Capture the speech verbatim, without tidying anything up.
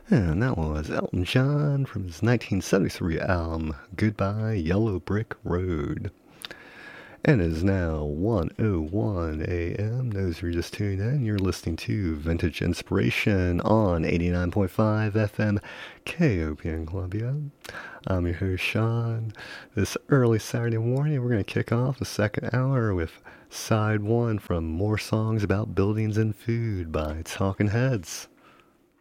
And that was Elton John from his nineteen seventy-three album, Goodbye Yellow Brick Road. And it is now one oh one a.m. Those who are just tuned in, you're listening to Vintage Inspiration on eighty-nine point five F M K O P N Columbia. I'm your host, Sean. This early Saturday morning, we're going to kick off the second hour with Side one from More Songs About Buildings and Food by Talking Heads.